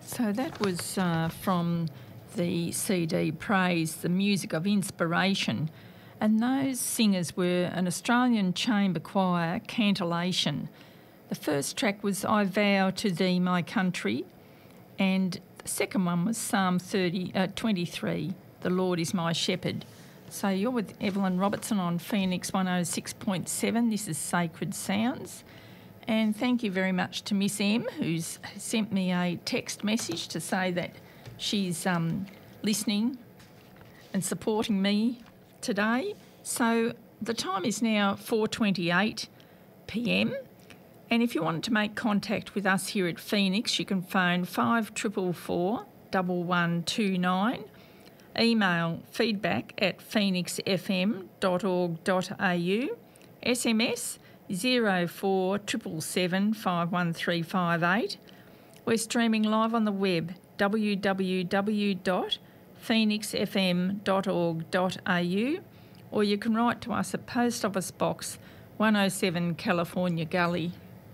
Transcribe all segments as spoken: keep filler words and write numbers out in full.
So that was uh, from the C D Praise, the Music of Inspiration. And those singers were an Australian chamber choir, Cantillation. The first track was I Vow to Thee, My Country. And the second one was Psalm thirty, uh, twenty-three, The Lord is My Shepherd. So you're with Evelyn Robertson on Phoenix one oh six point seven. This is Sacred Sounds. And thank you very much to Miss M, who's sent me a text message to say that she's um, listening and supporting me today. So the time is now four twenty-eight p m, and if you want to make contact with us here at Phoenix, you can phone five four four four, one one two nine, email feedback at phoenix f m dot org dot a u, S M S zero four seven seven five one three five eight. We're streaming live on the web, w w w dot phoenix f m dot org dot a u, or you can write to us at Post Office Box one oh seven California Gully.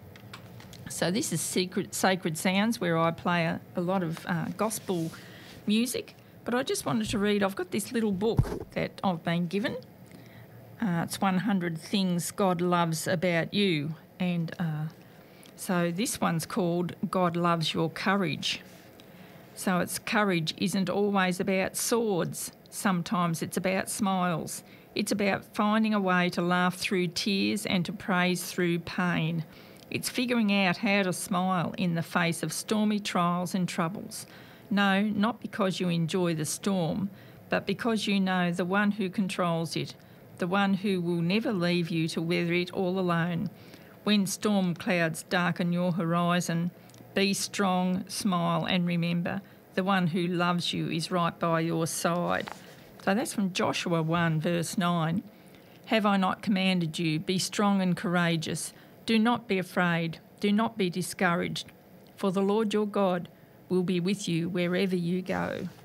So this is Secret, Sacred Sounds, where I play a, a lot of uh, gospel music. But I just wanted to read, I've got this little book that I've been given. Uh, it's one hundred Things God Loves About You. And uh, so this one's called God Loves Your Courage. So it's courage isn't always about swords. Sometimes it's about smiles. It's about finding a way to laugh through tears and to praise through pain. It's figuring out how to smile in the face of stormy trials and troubles. No, not because you enjoy the storm, but because you know the one who controls it, the one who will never leave you to weather it all alone. When storm clouds darken your horizon, be strong, smile and remember, the one who loves you is right by your side. So that's from Joshua one verse nine. Have I not commanded you, be strong and courageous. Do not be afraid, do not be discouraged, for the Lord your God will be with you wherever you go.